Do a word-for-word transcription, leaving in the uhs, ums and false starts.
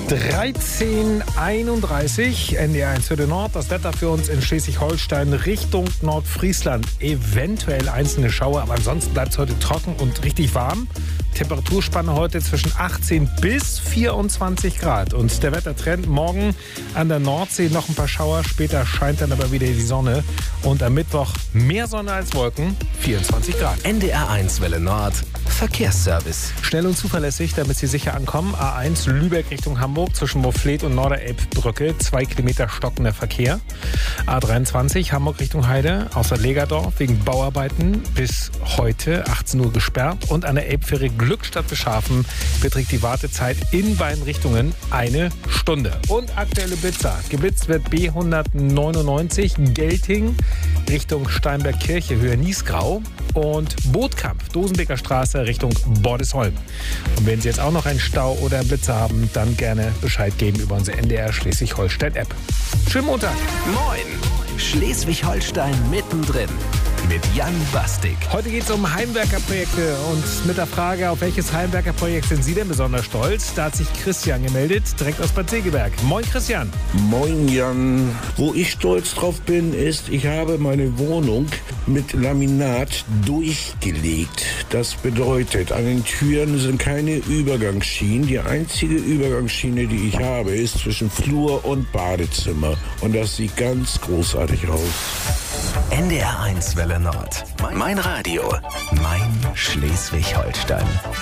dreizehn Uhr einunddreißig, N D R eins für den Nord. Das Wetter für uns in Schleswig-Holstein Richtung Nordfriesland. Eventuell einzelne Schauer, aber ansonsten bleibt es heute trocken und richtig warm. Temperaturspanne heute zwischen achtzehn bis vierundzwanzig Grad. Und der Wettertrend: morgen an der Nordsee noch ein paar Schauer, später scheint dann aber wieder die Sonne. Und am Mittwoch mehr Sonne als Wolken, vierundzwanzig Grad. N D R eins Welle Nord, Verkehrsservice. Schnell und zuverlässig, damit Sie sicher ankommen. A eins Lübeck Richtung Hamburg zwischen Moorfleet und Norderelbbrücke, zwei Kilometer stockender Verkehr. A dreiundzwanzig Hamburg Richtung Heide, außer Legerdorf wegen Bauarbeiten bis heute achtzehn Uhr gesperrt. Und an der Elbfähre Glückstadt Beschafen beträgt die Wartezeit in beiden Richtungen eine Stunde. Und aktuelle Blitzer. Geblitzt wird B hundertneunundneunzig Gelting Richtung Steinberg-Kirche, Höhe Niesgrau. Und Bootkampf, Dosenbeker Straße Richtung Bordesholm. Und wenn Sie jetzt auch noch einen Stau oder einen Blitzer haben, dann gerne Bescheid geben über unsere N D R Schleswig-Holstein-App. Schönen Montag. Moin, Schleswig-Holstein mittendrin mit Jan Bastik. Heute geht es um Heimwerkerprojekte und mit der Frage, auf welches Heimwerkerprojekt sind Sie denn besonders stolz? Da hat sich Christian gemeldet, direkt aus Bad Segeberg. Moin Christian. Moin Jan. Wo ich stolz drauf bin, ist, ich habe meine Wohnung mit Laminat durchgelegt. Das bedeutet, an den Türen sind keine Übergangsschienen. Die einzige Übergangsschiene, die ich habe, ist zwischen Flur und Badezimmer. Und das sieht ganz großartig aus. N D R eins Welle Nord. Mein Radio. Mein Schleswig-Holstein.